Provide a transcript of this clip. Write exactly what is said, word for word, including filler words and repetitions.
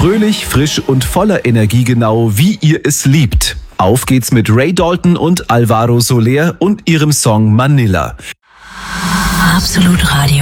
Fröhlich, frisch und voller Energie, genau wie ihr es liebt. Auf geht's mit Ray Dalton und Alvaro Soler und ihrem Song Manila. Absolut Radio.